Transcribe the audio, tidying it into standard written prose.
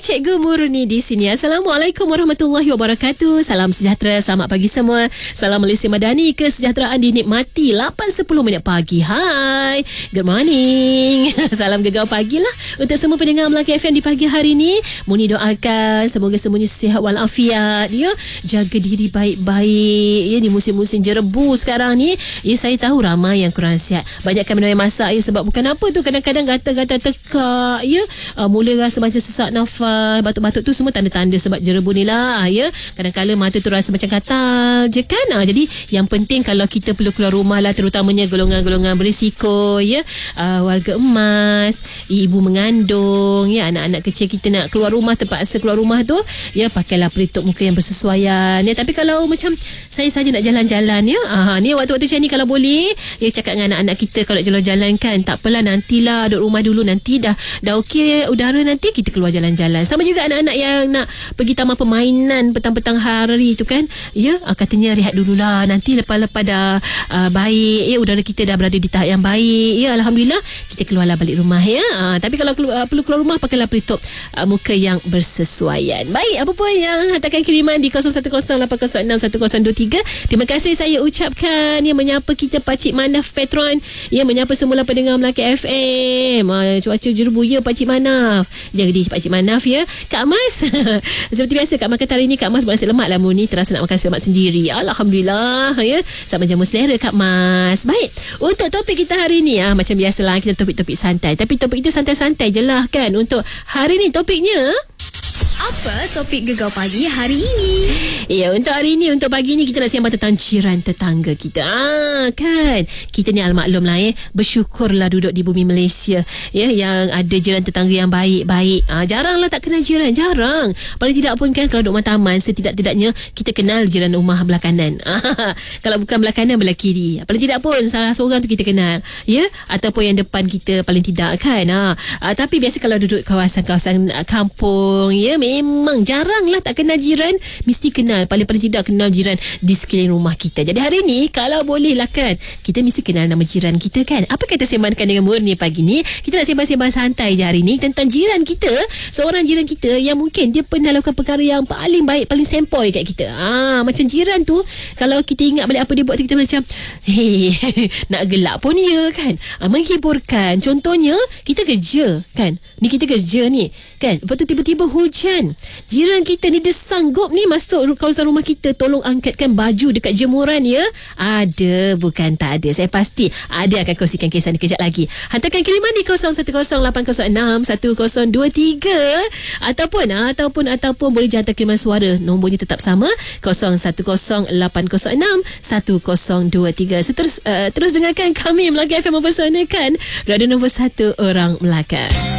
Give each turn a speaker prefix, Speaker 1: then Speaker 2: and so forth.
Speaker 1: Cikgu Murni di sini. Assalamualaikum warahmatullahi wabarakatuh. Salam sejahtera, selamat pagi semua. Salam Malaysia Madani, kesejahteraan dinikmati. 8.10 minit pagi. Hai, good morning. Salam gegar pagi lah untuk semua pendengar Melaka FM di pagi hari ini. Murni doakan semoga semuanya sihat walafiat, ya. Jaga diri baik-baik, ya, di musim-musim jerebu sekarang ni. Ya, saya tahu ramai yang kurang sihat. Banyakkan minum air masak, ya, sebab bukan apa tu, kadang-kadang gatal-gatal tekak, ya. Mula rasa macam sesak nafas, batuk-batuk tu semua tanda-tanda sebab jerebu ni lah, ya. Kadang-kadang mata tu rasa macam katal je kan. Jadi yang penting kalau kita perlu keluar rumah lah, terutamanya golongan-golongan berisiko, ya, warga emas, ibu mengandung, ya, anak-anak kecil kita nak keluar rumah, terpaksa keluar rumah tu, ya, pakailah pelitup muka yang bersesuaian, ya. Tapi kalau macam saya saja nak jalan-jalan, ya, ni waktu-waktu macam ni kalau boleh, ya, cakap dengan anak-anak kita kalau nak jalan-jalan kan, tak apalah, nantilah duduk rumah dulu, nanti dah okey udara, nanti kita keluar jalan-jalan. Sama juga anak-anak yang nak pergi taman permainan petang-petang hari tu kan, ya, katanya rehat dululah, nanti lepas-lepas dah baik, ya, udara kita dah berada di tahap yang baik, ya, Alhamdulillah, kita keluarlah balik rumah, ya. Tapi kalau perlu keluar rumah, pakailah pelitup muka yang bersesuaian. Baik, apa pun yang hantarkan kiriman di 0108061023. Terima kasih saya ucapkan, ya, menyapa kita Pakcik Manaf Petron, ya, menyapa semula pendengar Melaka FM. Cuaca jerebu, ya, Pakcik Manaf. Jaga diri Pakcik Manaf, ya. Kak Mas seperti biasa Kak Mas kata hari ni Kak Mas buat nasi lemak lah, Murni terasa nak makan nasi lemak sendiri. Alhamdulillah, ya, sama jamu selera Kak Mas. Baik, untuk topik kita hari ni, macam biasalah kita topik-topik santai, tapi topik kita santai-santai je lah kan. Untuk hari ni topiknya,
Speaker 2: apa topik Gegar Pagi hari ini?
Speaker 1: Ya, untuk hari ini, untuk pagi ni kita nak sembang tentang jiran tetangga kita. Kan, kita ni almaklum lah, bersyukurlah duduk di bumi Malaysia, ya, yang ada jiran tetangga yang baik-baik. Jarang lah tak kenal jiran, jarang. Paling tidak pun kan, kalau duduk rumah taman, setidak-tidaknya kita kenal jiran rumah belah kanan. Kalau bukan belah kanan, belah kiri. Paling tidak pun salah seorang tu kita kenal, ya, ataupun yang depan kita paling tidak kan. Tapi biasa kalau duduk kawasan-kawasan kampung, ya, memang jarang lah tak kenal jiran. Mesti kenal, paling-paling tidak kenal jiran di sekeliling rumah kita. Jadi hari ni, kalau boleh lah kan, kita mesti kenal nama jiran kita kan. Apa kata sembangkan dengan Murni pagi ni? Kita nak sembang-sembang santai je hari ni tentang jiran kita. Seorang jiran kita yang mungkin dia pernah lakukan perkara yang paling baik, paling sempoi kat kita. Macam jiran tu, kalau kita ingat balik apa dia buat, kita macam nak gelak pun ya kan, menghiburkan. Contohnya, kita kerja kan, ni kita kerja ni kan, lepas tu tiba-tiba hujan. Jiran kita ni dia sanggup ni masuk kawasan rumah kita, tolong angkatkan baju dekat jemuran, ya. Ada, bukan tak ada. Saya pasti ada akan kongsikan kisah ni kejap lagi. Hantarkan kiriman di 0108061023 ataupun boleh hantar kiriman suara. Nombornya tetap sama, 0108061023. Terus dengarkan kami Melaka FM mempersanakan radio nombor 1 orang Melaka.